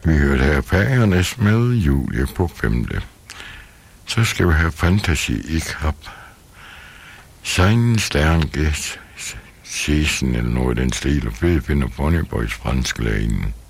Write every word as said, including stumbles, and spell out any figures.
Vi hørte her Pagernes med Julie på femte. Så skal vi have Fantasy ikke have Sein Sternke Season eller noget i den stil, og vi finder Ponyboys franske lane.